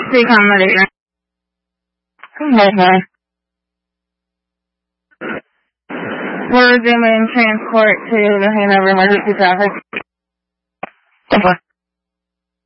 Speak on the leader. Okay. We're resuming transport to the Hanover Emergency Traffic. Okay.